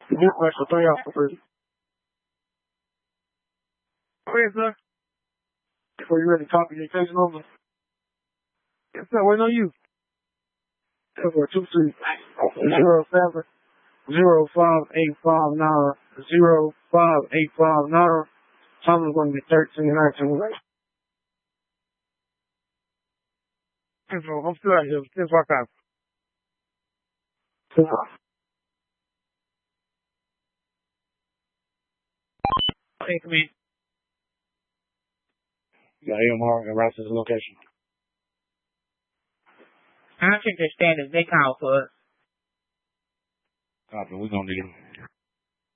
Good question. 3 out for 3. Go ahead, sir. Before you ready to copy your attention over. Yes, sir. Waiting on you. 23 07 05859 05859. Time is going to be 13:19. I'm still out here. Since what time? Take me. Yeah, AMR and route to the location. I think the standards they call for us. Copy. We're going to need